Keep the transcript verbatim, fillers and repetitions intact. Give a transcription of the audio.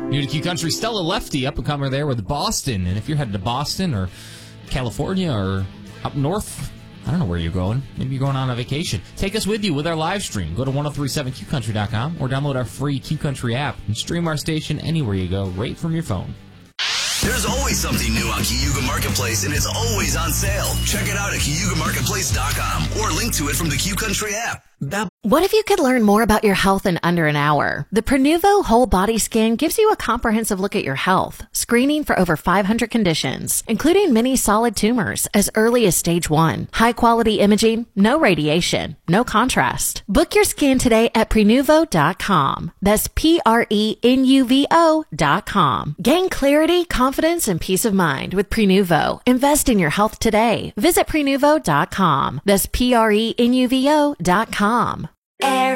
New to Q Country, Stella Lefty, up and comer there with Boston. And if you're headed to Boston or California or up north, I don't know where you're going. Maybe you're going on a vacation. Take us with you with our live stream. Go to ten thirty-seven q country dot com or download our free Q Country app and stream our station anywhere you go, right from your phone. There's always something new on Cayuga Marketplace, and it's always on sale. Check it out at cayuga marketplace dot com or link to it from the Q Country app. That- What if you could learn more about your health in under an hour? The Prenuvo Whole Body Scan gives you a comprehensive look at your health, screening for over five hundred conditions, including many solid tumors as early as stage one. High quality imaging, no radiation, no contrast. Book your scan today at prenuvo dot com. That's P R E N U V O dot com. Gain clarity, confidence, and peace of mind with Prenuvo. Invest in your health today. Visit prenuvo dot com. That's P R E N U V O dot com. Air